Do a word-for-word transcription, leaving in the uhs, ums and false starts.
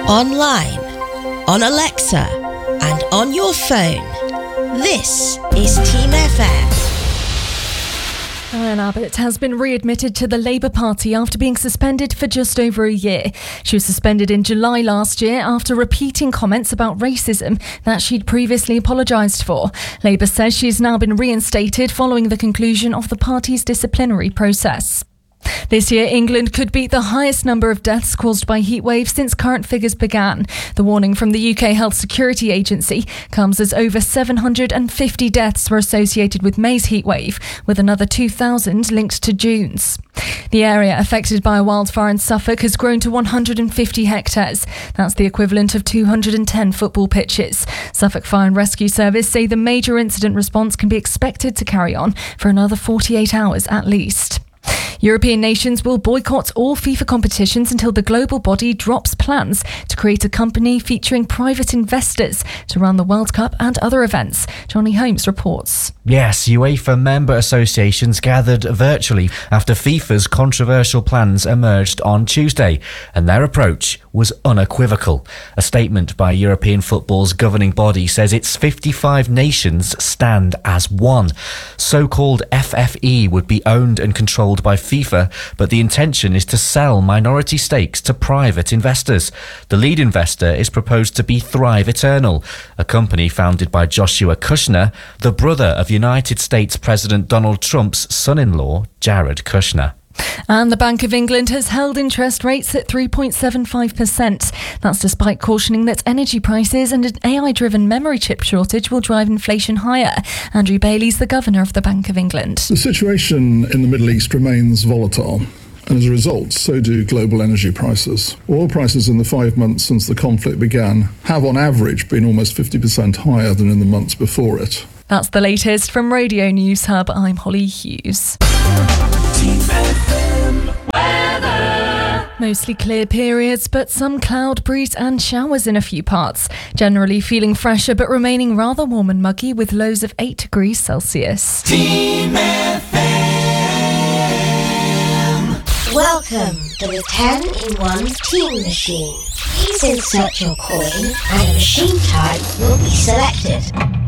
online, on Alexa, and on your phone. This is Team F M. Anne Abbott has been readmitted to the Labour Party after being suspended for just over a year. She was suspended in July last year after repeating comments about racism that she'd previously apologised for. Labour says she's now been reinstated following the conclusion of the party's disciplinary process. This year, England could beat the highest number of deaths caused by heatwaves since current figures began. The warning from the U K Health Security Agency comes as over seven hundred fifty deaths were associated with May's heatwave, with another two thousand linked to June's. The area affected by a wildfire in Suffolk has grown to one hundred fifty hectares. That's the equivalent of two hundred ten football pitches. Suffolk Fire and Rescue Service say the major incident response can be expected to carry on for another forty-eight hours at least. European nations will boycott all FIFA competitions until the global body drops plans to create a company featuring private investors to run the World Cup and other events. Johnny Holmes reports. Yes, UEFA member associations gathered virtually after FIFA's controversial plans emerged on Tuesday, and their approach was unequivocal. A statement by European football's governing body says its fifty-five nations stand as one. So-called F F E would be owned and controlled by FIFA, but the intention is to sell minority stakes to private investors. The lead investor is proposed to be Thrive Eternal, a company founded by Joshua Kushner, the brother of United States President Donald Trump's son-in-law, Jared Kushner. And the Bank of England has held interest rates at three point seven five percent. That's despite cautioning that energy prices and an A I-driven memory chip shortage will drive inflation higher. Andrew Bailey's the governor of the Bank of England. The situation in the Middle East remains volatile, and as a result, so do global energy prices. Oil prices in the five months since the conflict began have on average been almost fifty percent higher than in the months before it. That's the latest from Radio News Hub. I'm Holly Hughes. Mostly clear periods, but some cloud, breeze and showers in a few parts. Generally feeling fresher, but remaining rather warm and muggy with lows of eight degrees Celsius. Team F M. Welcome to the ten in one Team Machine. Please insert your coin and a machine type will be selected.